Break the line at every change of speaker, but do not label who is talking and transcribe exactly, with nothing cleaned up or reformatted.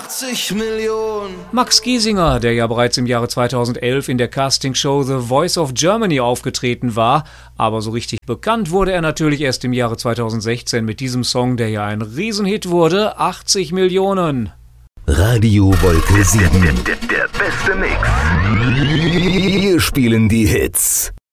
achtzig Millionen.
Max Giesinger, der ja bereits im Jahre zweitausendelf in der Castingshow The Voice of Germany aufgetreten war, aber so richtig bekannt wurde er natürlich erst im Jahre zweitausendsechzehn mit diesem Song, der ja ein Riesenhit wurde, achtzig Millionen.
Radio Wolke sieben.
Der, der, der beste Mix.
Wir spielen die Hits.